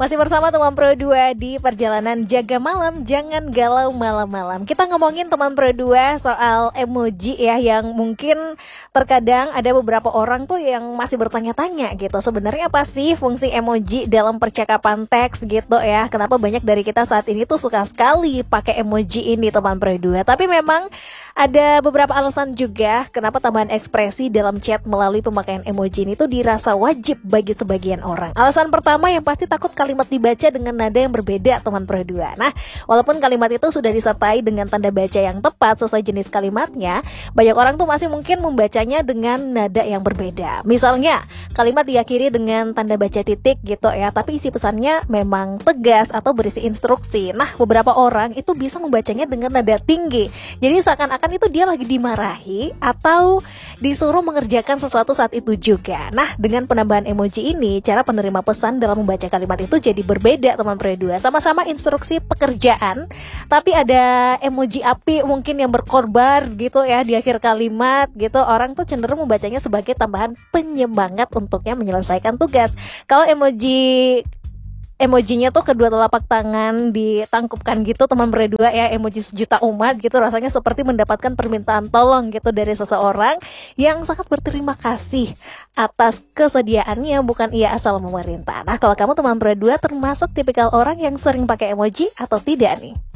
Masih bersama teman Pro 2 di perjalanan jaga malam, jangan galau malam-malam. Kita ngomongin teman Pro 2 soal emoji ya, yang mungkin terkadang ada beberapa orang tuh yang masih bertanya-tanya gitu. Sebenarnya apa sih fungsi emoji dalam percakapan teks gitu ya? Kenapa banyak dari kita saat ini tuh suka sekali pakai emoji ini teman Pro 2? Tapi memang ada beberapa alasan juga kenapa tambahan ekspresi dalam chat melalui pemakaian emoji ini tuh dirasa wajib bagi sebagian orang. Alasan pertama yang pasti takut kalimat dibaca dengan nada yang berbeda teman Pro 2. Nah, walaupun kalimat itu sudah disertai dengan tanda baca yang tepat sesuai jenis kalimatnya, banyak orang tuh masih mungkin membacanya dengan nada yang berbeda. Misalnya, kalimat diakhiri dengan tanda baca titik gitu ya, tapi isi pesannya memang tegas atau berisi instruksi. Nah, beberapa orang itu bisa membacanya dengan nada tinggi. Jadi seakan-akan itu dia lagi dimarahi atau disuruh mengerjakan sesuatu saat itu juga. Nah, dengan penambahan emoji ini, cara penerima pesan dalam membaca kalimat itu jadi berbeda teman Pro 2. Sama-sama instruksi pekerjaan, tapi ada emoji api mungkin yang berkorbar gitu ya di akhir kalimat gitu. Orang tuh cenderung membacanya sebagai tambahan penyemangat untuknya menyelesaikan tugas. Kalau emojinya tuh kedua telapak tangan ditangkupkan gitu teman Pro 2 ya, emoji sejuta umat gitu, rasanya seperti mendapatkan permintaan tolong gitu dari seseorang yang sangat berterima kasih atas kesediaannya, bukan ia asal memerintah. Nah, kalau kamu teman Pro 2 termasuk tipikal orang yang sering pakai emoji atau tidak nih?